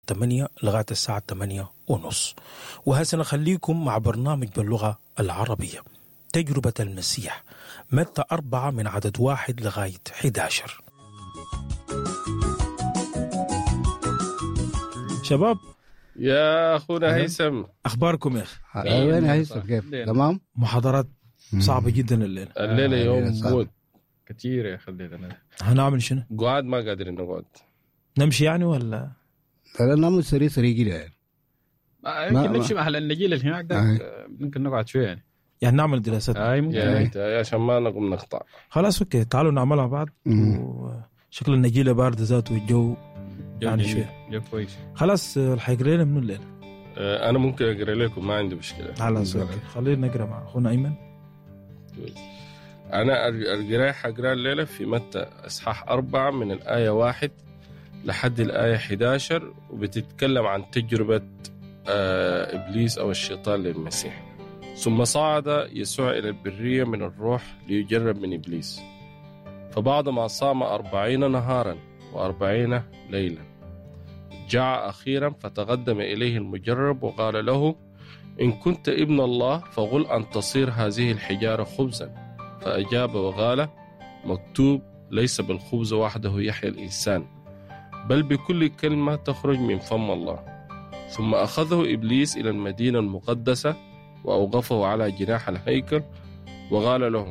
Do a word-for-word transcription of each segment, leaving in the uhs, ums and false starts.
ثمانية لغاية الساعة ثمانية ونص. وهسه نخليكم مع برنامج باللغة العربية تجربة المسيح، متى أربعة من عدد واحد لغاية أحد عشر. شباب يا أخونا هيثم، أخباركم يا أخي؟ وين هيثم؟ كيف؟ تمام. محاضرات صعبة جدا الليلة. الليلة يوم موت كتير يا أخي. الليلة هنعمل شنو؟ قعد ما قادرين نقعد. نمشي يعني ولا؟ لا نعمل سريع سريع كده يعني. يمكن نمشي مع النجيل اللي هناك ده، ممكن نقعد شوية يعني. يعني نعمل دراسات. أي ممكن. يا عشان ما نقوم نقطع. خلاص أوكي، تعالوا نعملها بعض. وشكل النجيلة بارد ذاته والجو يعني شوية. جو كويس. خلاص الحيقرأ لنا من الليلة. أنا ممكن أقرأ لكم، ما عندي مشكلة. خلاص أوكي، خلينا نقرأ مع أخونا أيمن. أنا القراءة حقرأ الليلة في متى إصحاح أربعة من الآية واحد لحد الآية أحد عشر، وبتتكلم عن تجربة آه إبليس أو الشيطان للمسيح. ثم صعد يسوع إلى البرية من الروح ليجرب من إبليس، فبعدما صام أربعين نهارا وأربعين ليلا جاع أخيرا، فتقدم إليه المجرب وقال له: إن كنت ابن الله فقل أن تصير هذه الحجارة خبزا. فأجاب وقال: مكتوب: ليس بالخبز وحده يحيى الإنسان، بل بكل كلمة تخرج من فم الله. ثم أخذه إبليس إلى المدينة المقدسة وأوقفه على جناح الهيكل وقال له: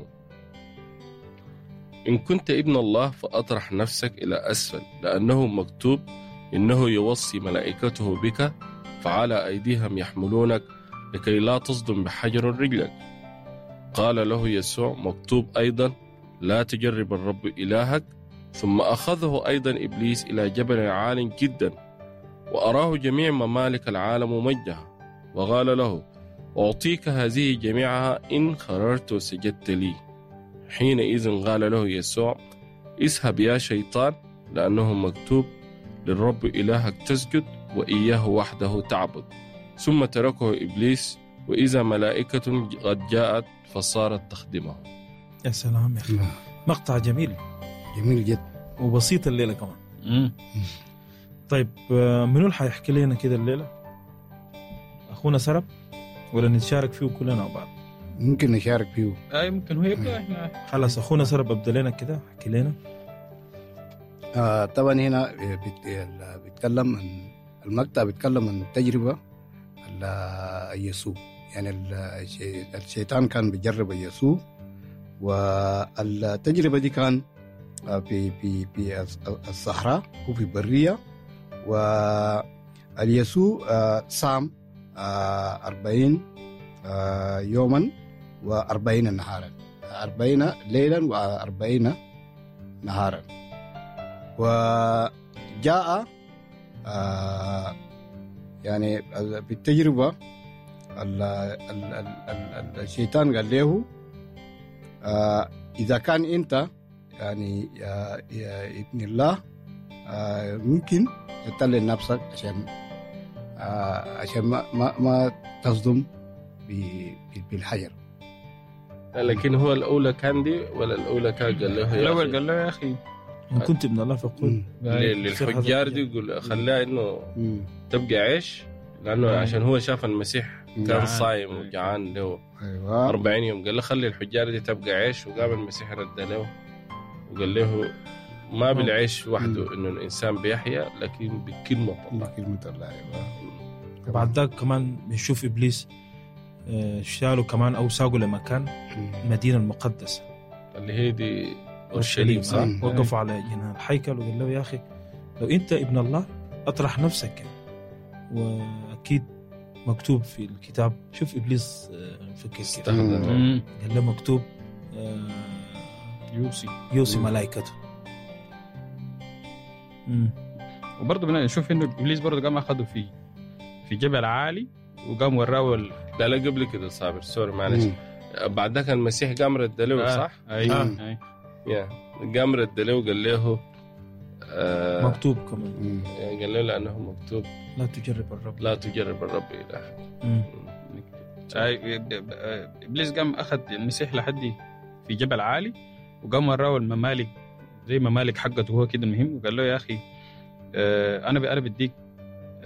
إن كنت ابن الله فأطرح نفسك إلى أسفل، لأنه مكتوب: إنه يوصي ملائكته بك فعلى أيديهم يحملونك لكي لا تصدم بحجر رجلك. قال له يسوع: مكتوب أيضا: لا تجرب الرب إلهك. ثم أخذه أيضا إبليس إلى جبل عال جدا وأراه جميع ممالك العالم ممجها، وقال له: أعطيك هذه جميعها إن خررت وسجدت لي. حينئذ قال له يسوع: اذهب يا شيطان، لأنه مكتوب: للرب إلهك تسجد وإياه وحده تعبد. ثم تركه إبليس، وإذا ملائكة قد جاءت فصارت تخدمه. يا سلام يا أخي، مقطع جميل جميل جدا وبسيط الليلة كمان. مم. طيب منو اللي حيحكي لنا كده الليلة؟ أخونا سرب ولا نتشارك فيه كلنا بعض؟ ممكن نشارك فيه. أي ممكن هو يبدأ. إحنا خلاص أخونا سرب أبدأ لنا كده، حكي لنا. آه طبعا هنا بيتكلم عن المقطع، بيتكلم عن التجربة يسوع. يعني الشيطان كان بيجرب يسوع، والتجربة دي كان في في في الصحراء وفي البرية. واليسوع صام أربعين يوما وأربعين نهارا، أربعين ليلا وأربعين نهارا. وجاء يعني بالتجربة الشيطان قال له: إذا كان أنت يعني يا, يا ابن الله ممكن تتلل نفسك عشان عشان ما ما, ما تصدم بالحجر. لكن هو الأولى كان دي ولا الأولى كان قال له؟ الأول قال له: يا أخي إن كنت ابن الله فقل. للحجار دي يقول خلاه إنه تبقى عيش، لأنه عشان هو شاف المسيح كان صايم وجعان له أيوة. أربعين يوم. قال له خلي الحجار دي تبقى عيش، وقام المسيح رد له وقال له: ما بالعيش وحده إنه الإنسان بيحيا، لكن بكلمة الله. بكلمة الله. بعد ذلك كمان بنشوف إبليس شالوا كمان أو ساقوا لمكان المدينة المقدسة اللي هي دي أورشليم، صح؟ وقفوا على جناح الهيكل وقال له: يا أخي لو أنت ابن الله أطرح نفسك. وأكيد مكتوب في الكتاب. شوف إبليس فكر استخدم، قال له مكتوب يوصي يوصي ملائكته. وبرضه بنشوف إنه إبليس برضه قام أخذه في في جبل عالي وقام وراه ال... لا لا قبل كده صابر سوري معلش. بعد ذاك المسيح قام رد له، صح؟ أيوة. آه. أي. يا قام رد له وقال له آه مكتوب كمان. قال له لأنه مكتوب: لا تجرب الرب لا تجرب الرب إلهك. إبليس قام أخذ المسيح لحد في جبل عالي وقام وراه الممالك زي ممالك حقته هو كده المهم، وقال له: يا أخي أنا أنا بديك